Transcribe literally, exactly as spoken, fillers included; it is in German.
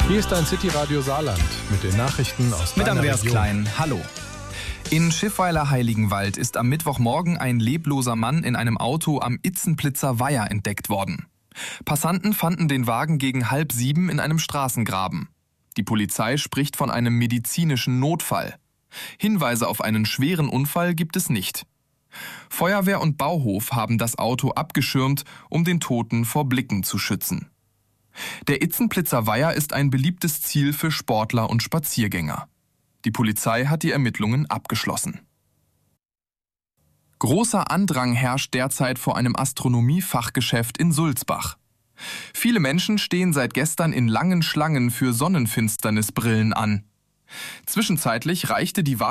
Hier ist ein City-Radio Saarland mit den Nachrichten aus Mit deiner Andreas Region. Klein, hallo. In Schiffweiler-Heiligenwald ist am Mittwochmorgen ein lebloser Mann in einem Auto am Itzenplitzer Weiher entdeckt worden. Passanten fanden den Wagen gegen halb sieben in einem Straßengraben. Die Polizei spricht von einem medizinischen Notfall. Hinweise auf einen schweren Unfall gibt es nicht. Feuerwehr und Bauhof haben das Auto abgeschirmt, um den Toten vor Blicken zu schützen. Der Itzenplitzer Weiher ist ein beliebtes Ziel für Sportler und Spaziergänger. Die Polizei hat die Ermittlungen abgeschlossen. Großer Andrang herrscht derzeit vor einem Astronomiefachgeschäft in Sulzbach. Viele Menschen stehen seit gestern in langen Schlangen für Sonnenfinsternisbrillen an. Zwischenzeitlich reichte die